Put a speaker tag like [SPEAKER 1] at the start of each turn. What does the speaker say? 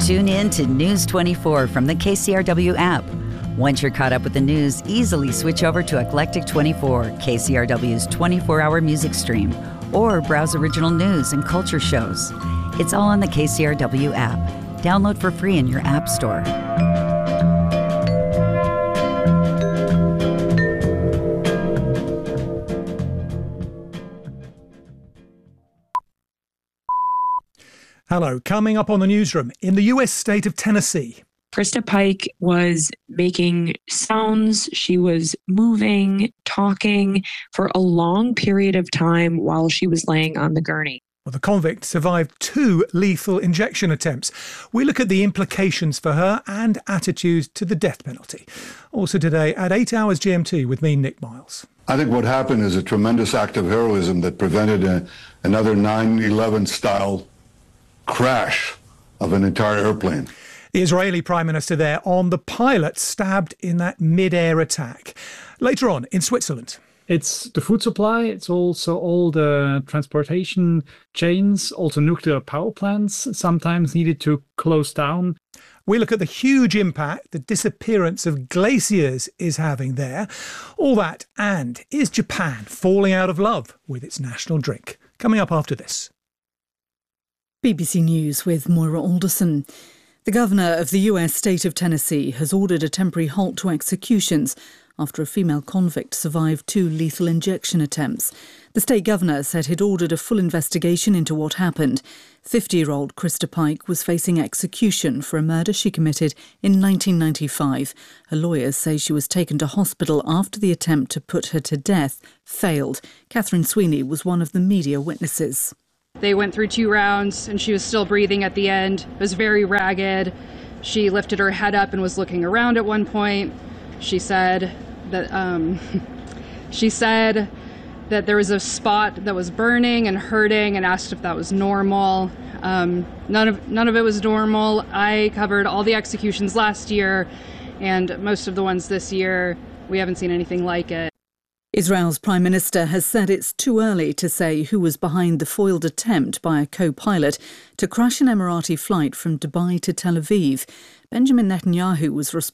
[SPEAKER 1] Tune in to News 24 from the KCRW app. Once you're caught up with the news, easily switch over to Eclectic 24, KCRW's 24-hour music stream, or browse original news and culture shows. It's all on the KCRW app. Download for free in your app store.
[SPEAKER 2] Hello. Coming up on the newsroom, in the U.S. state of Tennessee.
[SPEAKER 3] Krista Pike was making sounds. She was moving, talking for a long period of time while she was laying on the gurney.
[SPEAKER 2] Well, the convict survived 2 lethal injection attempts. We look at the implications for her and attitudes to the death penalty. Also today at 8 hours GMT with me, Nick Miles.
[SPEAKER 4] I think what happened is a tremendous act of heroism that prevented another 9/11 style crash of an entire airplane.
[SPEAKER 2] The Israeli Prime Minister there on the pilot stabbed in that mid-air attack. Later on in Switzerland.
[SPEAKER 5] It's the food supply. It's also all the transportation chains, also nuclear power plants sometimes needed to close down.
[SPEAKER 2] We look at the huge impact the disappearance of glaciers is having there. All that, and is Japan falling out of love with its national drink? Coming up after this.
[SPEAKER 6] BBC News with Moira Alderson. The governor of the US state of Tennessee has ordered a temporary halt to executions after a female convict survived 2 lethal injection attempts. The state governor said he'd ordered a full investigation into what happened. 50-year-old Krista Pike was facing execution for a murder she committed in 1995. Her lawyers say she was taken to hospital after the attempt to put her to death failed. Catherine Sweeney was one of the media witnesses.
[SPEAKER 7] They went through 2 rounds and she was still breathing at the end. It was very ragged. She lifted her head up and was looking around at one point. She said that there was a spot that was burning and hurting and asked if that was normal. None of it was normal. I covered all the executions last year and most of the ones this year. We haven't seen anything like it.
[SPEAKER 6] Israel's Prime Minister has said it's too early to say who was behind the foiled attempt by a co-pilot to crash an Emirati flight from Dubai to Tel Aviv. Benjamin Netanyahu was responsible